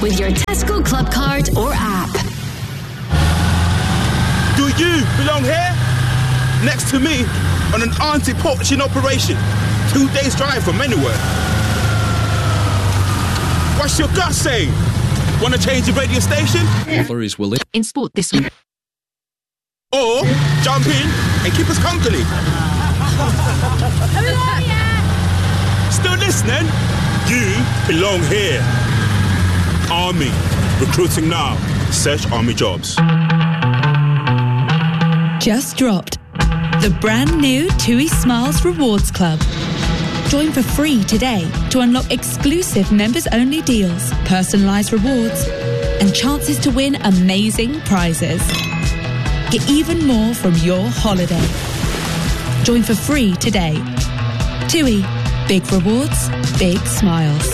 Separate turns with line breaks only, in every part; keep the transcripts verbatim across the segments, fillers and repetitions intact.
with your Tesco Club card or app.
Do you belong here? Next to me on an anti-poaching operation. Two days drive from anywhere. What's your gut saying? Want to change the radio station?
Lorries will live
in sport this week.
Or jump in and keep us company. Still listening? You belong here. Army. Recruiting now. Search Army Jobs.
Just dropped. The brand new TUI Smiles Rewards Club. Join for free today to unlock exclusive members-only deals, personalised rewards, and chances to win amazing prizes. Get even more from your holiday. Join for free today. TUI. Big rewards, big smiles.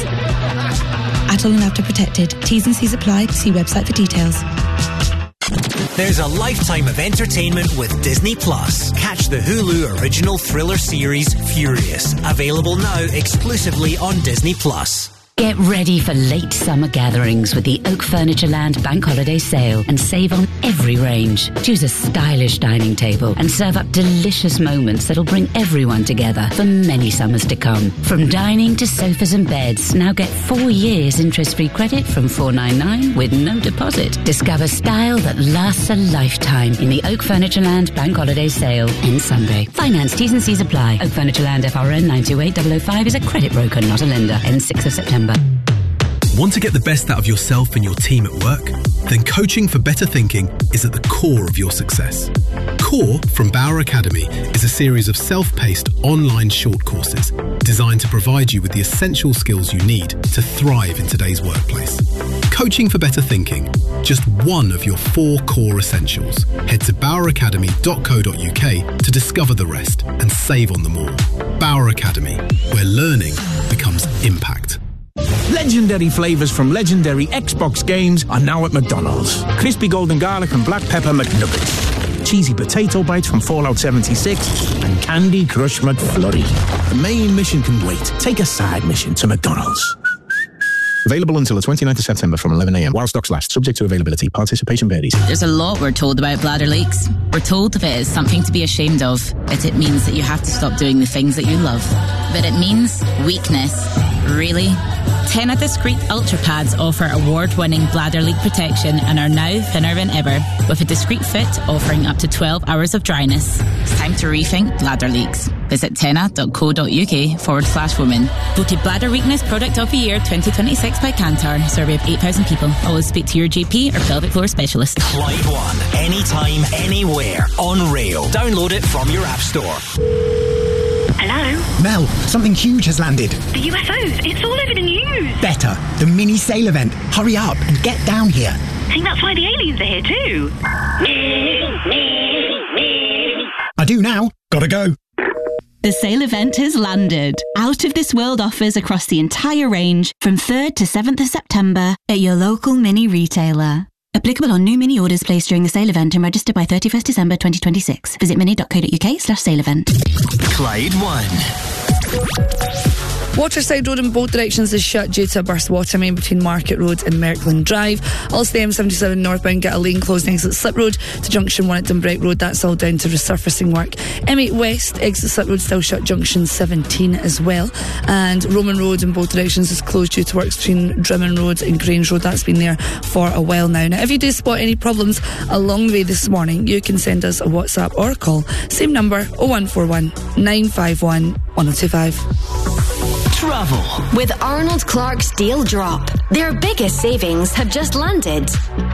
Atoll and After Protected. T's and C's apply. See website for details.
There's a lifetime of entertainment with Disney Plus. Catch the Hulu original thriller series Furious, available now exclusively on Disney Plus.
Get ready for late summer gatherings with the Oak Furnitureland Bank Holiday Sale and save on every range. Choose a stylish dining table and serve up delicious moments that'll bring everyone together for many summers to come. From dining to sofas and beds, now get four years interest-free credit from four ninety-nine with no deposit. Discover style that lasts a lifetime in the Oak Furnitureland Bank Holiday Sale. Ends Sunday. Finance T's and C's apply. Oak Furnitureland F R N nine two eight zero zero five is a credit broker, not a lender. Ends sixth of September.
Want to get the best out of yourself and your team at work? Then Coaching for Better Thinking is at the core of your success. Core from Bauer Academy is a series of self-paced online short courses designed to provide you with the essential skills you need to thrive in today's workplace. Coaching for Better Thinking, just one of your four core essentials. Head to bauer academy dot co dot uk to discover the rest and save on them all. Bauer Academy, where learning becomes impact.
Legendary flavours from legendary Xbox games are now at McDonald's. Crispy golden garlic and black pepper McNuggets. Cheesy potato bites from Fallout seventy-six. And Candy Crush McFlurry. The main mission can wait. Take a side mission to McDonald's. Available until the twenty-ninth of September from eleven a m while stocks last. Subject to availability. Participation varies.
There's a lot we're told about bladder leaks. We're told if it is something to be ashamed of, that it means that you have to stop doing the things that you love. But it means weakness. Really? Tena Discreet Ultra Pads offer award-winning bladder leak protection and are now thinner than ever, with a discreet fit offering up to twelve hours of dryness. It's time to rethink bladder leaks. Visit tena dot co dot uk forward slash women. Voted Bladder Weakness Product of the Year twenty twenty-six by Kantar. Survey of eight thousand people. Always speak to your G P or pelvic floor specialist.
Clyde One. Anytime, anywhere. On rail. Download it from your app store.
Hello?
Mel, something huge has landed.
The U F Os. It's all over the news.
Better. The mini sail event. Hurry up and get down here.
I think that's why the aliens are here too.
I do now. Gotta go.
The sale event has landed. Out of this world offers across the entire range from third to seventh of September at your local mini retailer. Applicable on new mini orders placed during the sale event and registered by thirty-first of December twenty twenty-six. Visit mini dot co dot uk slash sale event.
Clyde One.
Waterside Road in both directions is shut due to a burst water main between Market Road and Merkland Drive. Also the M seventy-seven northbound get a lane closed next at Slip Road to junction one at Dunbrake Road. That's all down to resurfacing work. M eight West exit Slip Road still shut junction seventeen as well. And Roman Road in both directions is closed due to works between Drimmen Road and Grange Road. That's been there for a while now. Now if you do spot any problems along the way this morning, you can send us a WhatsApp or a call. Same number, oh one four one, nine five one, one oh two five.
Travel with Arnold Clark's Deal Drop. Their biggest savings have just landed.